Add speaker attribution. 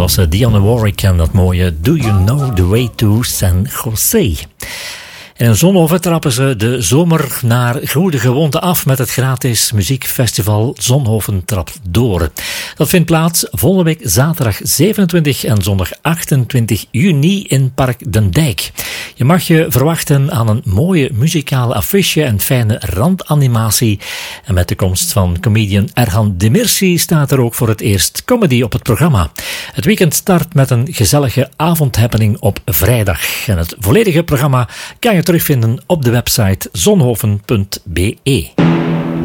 Speaker 1: was Dionne Warwick en dat mooie Do You Know The Way To San Jose. In Zonhoven trappen ze de zomer naar goede gewoonte af met het gratis muziekfestival Zonhoven Trapt Door. Dat vindt plaats volgende week zaterdag 27 en zondag 28 juni in Park Den Dijk. Je mag je verwachten aan een mooie muzikale affiche en fijne randanimatie. En met de komst van comedian Erhan Demirci staat er ook voor het eerst comedy op het programma. Het weekend start met een gezellige avondhappening op vrijdag. En het volledige programma kan je terugvinden op de website zonhoven.be.